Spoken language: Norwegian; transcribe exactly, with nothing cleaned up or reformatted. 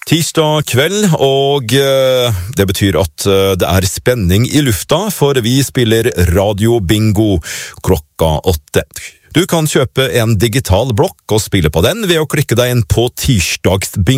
Tirsdag kveld, og uh, det betyr at uh, det er spenning i lufta, for vi spiller Radio Bingo klokka åtte. Du kan kjøpe en digital blokk og spille på den ved å klikke deg inn på tirsdagsbingo.